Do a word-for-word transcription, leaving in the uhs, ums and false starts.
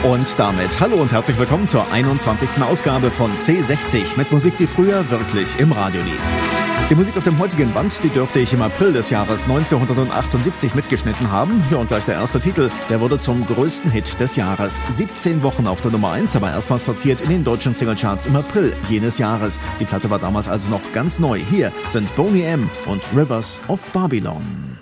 Und damit hallo und herzlich willkommen zur einundzwanzigsten Ausgabe von C sechzig mit Musik, die früher wirklich im Radio lief. Die Musik auf dem heutigen Band, die dürfte ich im April des Jahres neunzehnhundertachtundsiebzig mitgeschnitten haben. Hier und gleich der erste Titel, der wurde zum größten Hit des Jahres. siebzehn Wochen auf der Nummer eins, aber erstmals platziert in den deutschen Singlecharts im April jenes Jahres. Die Platte war damals also noch ganz neu. Hier sind Boney M. und Rivers of Babylon.